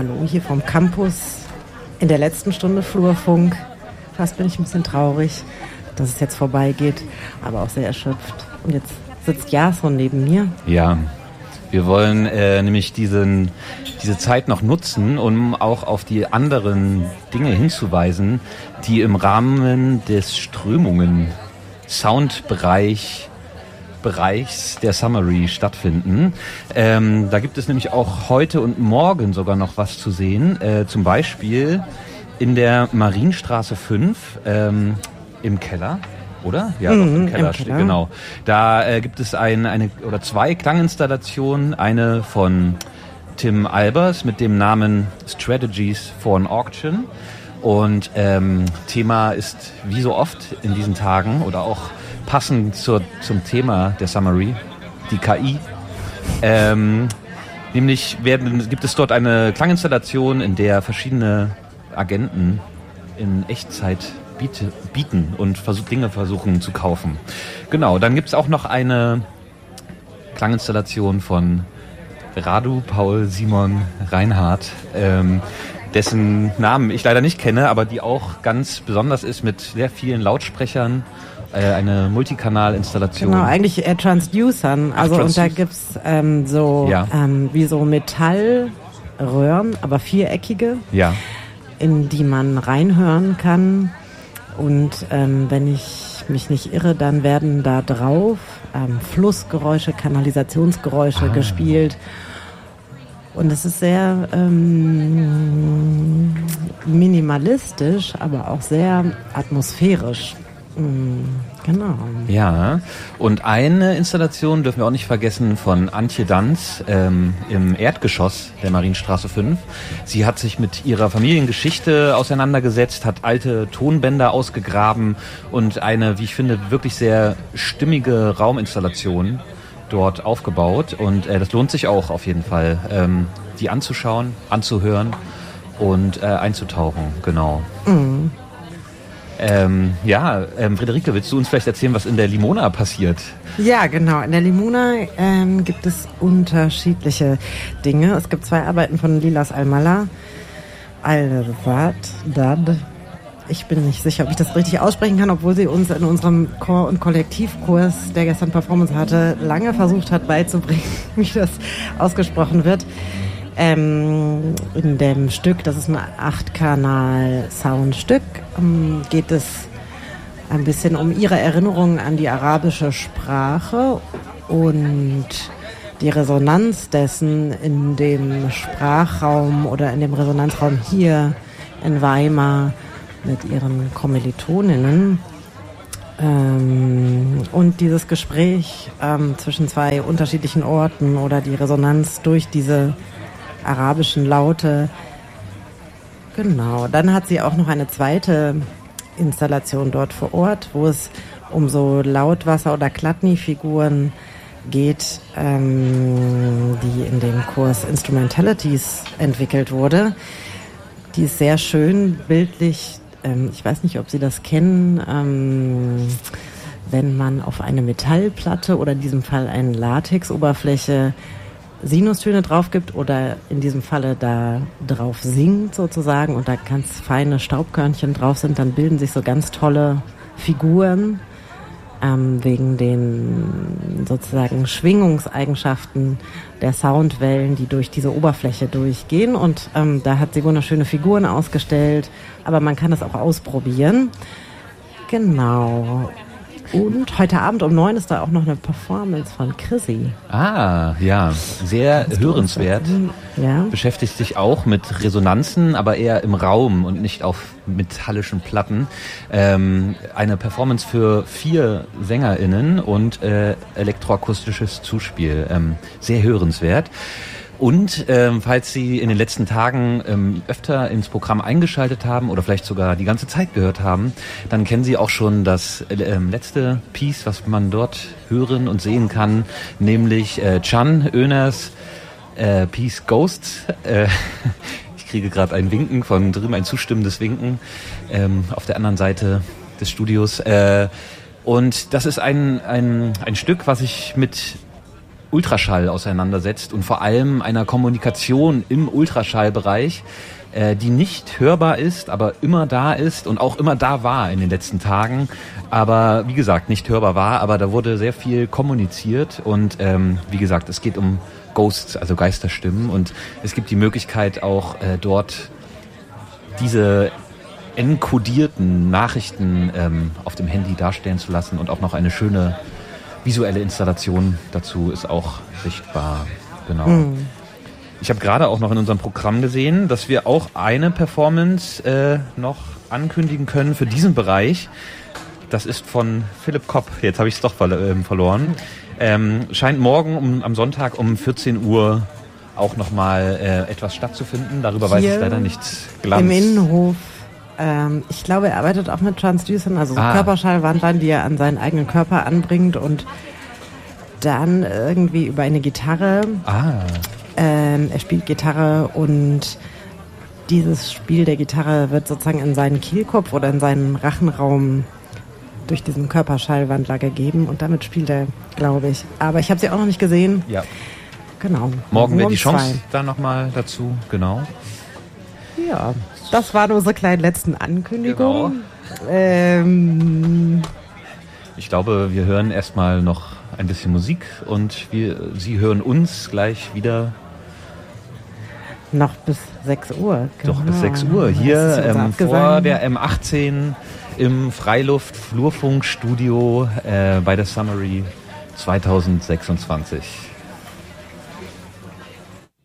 hallo hier vom Campus in der letzten Stunde Flurfunk. Fast bin ich ein bisschen traurig, dass es jetzt vorbeigeht, aber auch sehr erschöpft. Und jetzt sitzt Jason neben mir. Ja, wir wollen nämlich diese Zeit noch nutzen, um auch auf die anderen Dinge hinzuweisen, die im Rahmen des Strömungen-Soundbereichs der Summery stattfinden. Da gibt es nämlich auch heute und morgen sogar noch was zu sehen. Zum Beispiel in der Marienstraße 5 im Keller. Oder? Ja, doch, im Keller steht, genau. Da gibt es eine oder zwei Klanginstallationen. Eine von Tim Albers mit dem Namen Strategies for an Auction. Und Thema ist, wie so oft in diesen Tagen oder auch passend zum Thema der Summery, die KI. Nämlich gibt es dort eine Klanginstallation, in der verschiedene Agenten in Echtzeit bieten und Dinge versuchen zu kaufen. Genau, dann gibt es auch noch eine Klanginstallation von Radu Paul Simon Reinhardt, dessen Namen ich leider nicht kenne, aber die auch ganz besonders ist mit sehr vielen Lautsprechern. Eine Multikanalinstallation. Genau, eigentlich Transducern. Und da gibt's wie so Metallröhren, aber viereckige, in die man reinhören kann. Und wenn ich mich nicht irre, dann werden da drauf Flussgeräusche, Kanalisationsgeräusche gespielt. Und es ist sehr minimalistisch, aber auch sehr atmosphärisch. Genau. Ja, und eine Installation dürfen wir auch nicht vergessen von Antje Danz im Erdgeschoss der Marienstraße 5. Sie hat sich mit ihrer Familiengeschichte auseinandergesetzt, hat alte Tonbänder ausgegraben und eine, wie ich finde, wirklich sehr stimmige Rauminstallation dort aufgebaut. Und das lohnt sich auch auf jeden Fall, die anzuschauen, anzuhören und einzutauchen. Genau. Mhm. Friederike, willst du uns vielleicht erzählen, was in der Limona passiert? Ja, genau. In der Limona gibt es unterschiedliche Dinge. Es gibt 2 Arbeiten von Lilas Al-Mallah. Al-Wadad. Ich bin nicht sicher, ob ich das richtig aussprechen kann, obwohl sie uns in unserem Chor- und Kollektivkurs, der gestern Performance hatte, lange versucht hat beizubringen, wie das ausgesprochen wird. In dem Stück, das ist ein 8-Kanal-Soundstück, geht es ein bisschen um ihre Erinnerungen an die arabische Sprache und die Resonanz dessen in dem Sprachraum oder in dem Resonanzraum hier in Weimar mit ihren Kommilitoninnen. Und dieses Gespräch zwischen 2 unterschiedlichen Orten oder die Resonanz durch diese arabischen Laute. Genau. Dann hat sie auch noch eine zweite Installation dort vor Ort, wo es um so Lautwasser- oder Chladni-Figuren geht, die in dem Kurs Instrumentalities entwickelt wurde. Die ist sehr schön bildlich. Ich weiß nicht, ob Sie das kennen. Wenn man auf eine Metallplatte oder in diesem Fall eine Latexoberfläche Sinustöne drauf gibt oder in diesem Falle da drauf singt sozusagen und da ganz feine Staubkörnchen drauf sind, dann bilden sich so ganz tolle Figuren wegen den sozusagen Schwingungseigenschaften der Soundwellen, die durch diese Oberfläche durchgehen. Und da hat sie wunderschöne Figuren ausgestellt, aber man kann das auch ausprobieren. Genau. Und heute Abend um 9 ist da auch noch eine Performance von Chrissy. Ah, ja, sehr hörenswert. Ja. Beschäftigt sich auch mit Resonanzen, aber eher im Raum und nicht auf metallischen Platten. Eine Performance für 4 SängerInnen und elektroakustisches Zuspiel. Sehr hörenswert. Und falls Sie in den letzten Tagen öfter ins Programm eingeschaltet haben oder vielleicht sogar die ganze Zeit gehört haben, dann kennen Sie auch schon das letzte Piece, was man dort hören und sehen kann, nämlich Can Öners Piece Ghosts. Ich kriege gerade ein Winken von drüben, ein zustimmendes Winken auf der anderen Seite des Studios. Und das ist ein Stück, was ich mit Ultraschall auseinandersetzt und vor allem einer Kommunikation im Ultraschallbereich, die nicht hörbar ist, aber immer da ist und auch immer da war in den letzten Tagen. Aber wie gesagt, nicht hörbar war, aber da wurde sehr viel kommuniziert und wie gesagt, es geht um Ghosts, also Geisterstimmen, und es gibt die Möglichkeit auch dort diese enkodierten Nachrichten auf dem Handy darstellen zu lassen, und auch noch eine schöne visuelle Installation dazu ist auch sichtbar. Genau. Ich habe gerade auch noch in unserem Programm gesehen, dass wir auch eine Performance noch ankündigen können für diesen Bereich. Das ist von Philipp Kopp. Jetzt habe ich es doch verloren. Scheint morgen am Sonntag um 14 Uhr auch nochmal etwas stattzufinden. Darüber weiß ich leider nichts. Im Innenhof. Ich glaube, er arbeitet auch mit Transducern, also so Körperschallwandlern, die er an seinen eigenen Körper anbringt und dann irgendwie über eine Gitarre. Er spielt Gitarre und dieses Spiel der Gitarre wird sozusagen in seinen Kehlkopf oder in seinen Rachenraum durch diesen Körperschallwandler gegeben und damit spielt er, glaube ich. Aber ich habe sie auch noch nicht gesehen. Ja. Genau. Morgen wäre die Chance dann nochmal dazu, genau. Ja, das waren unsere kleinen letzten Ankündigungen. Genau. Ich glaube, wir hören erstmal noch ein bisschen Musik und Sie hören uns gleich wieder. Noch bis 6 Uhr. Genau. Doch, bis 6 Uhr. Hier vor der M18 im Freiluft-Flurfunkstudio bei der Summery 2026.